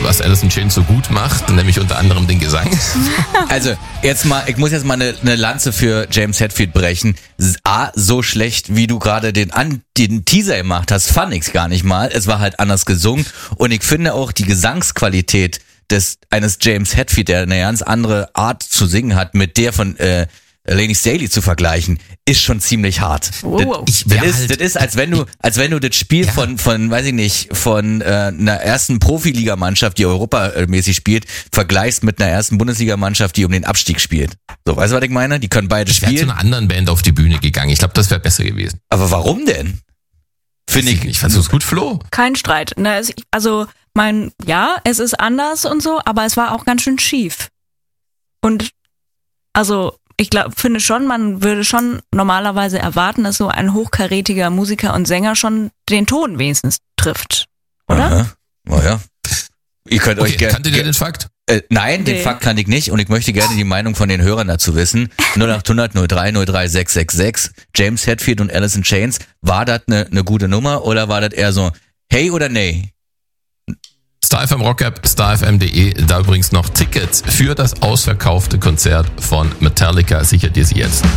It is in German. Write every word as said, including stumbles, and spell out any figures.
was Alice in Chains so gut macht, nämlich unter anderem den Gesang. Also, jetzt mal, ich muss jetzt mal eine, eine Lanze für James Hetfield brechen. A, so schlecht, wie du gerade den, An- den Teaser gemacht hast, fand ich's gar nicht mal. Es war halt anders gesungen. Und ich finde auch die Gesangsqualität des eines James Hetfield, der eine ganz andere Art zu singen hat, mit der von äh, Lady Staley zu vergleichen, ist schon ziemlich hart. Wow. Das, das, ist, halt, das ist, als wenn du, als wenn du das Spiel ja. von, von, weiß ich nicht, von äh, einer ersten Profiligamannschaft, die europamäßig spielt, vergleichst mit einer ersten Bundesligamannschaft, die um den Abstieg spielt. So, weißt du, was ich meine? Die können beide ich spielen. Ich wäre zu einer anderen Band auf die Bühne gegangen. Ich glaube, das wäre besser gewesen. Aber warum denn? Finde ich. Ich fand's so gut, Flo. Kein Streit. Also, mein, ja, es ist anders und so, aber es war auch ganz schön schief. Und, also, ich glaube, finde schon, man würde schon normalerweise erwarten, dass so ein hochkarätiger Musiker und Sänger schon den Ton wenigstens trifft, oder? Aha. Oh ja. Ihr könnt okay, euch gerne. Kanntet ihr den Fakt? Äh, nein, nee. den Fakt kann ich nicht und ich möchte gerne die Meinung von den Hörern dazu wissen. null acht hundert null drei null drei sechs sechs sechs. James Hetfield und Alice in Chains. War das eine ne gute Nummer oder war das eher so hey oder nee? Star F M Rock App, star f m punkt d e, da übrigens noch Tickets für das ausverkaufte Konzert von Metallica, sichert ihr sie jetzt.